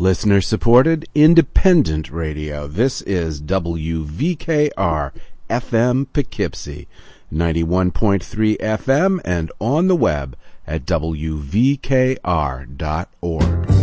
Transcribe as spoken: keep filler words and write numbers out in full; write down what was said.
Listener-supported, independent radio. This is W V K R F M Poughkeepsie, ninety-one point three F M, and on the web at W V K R dot org.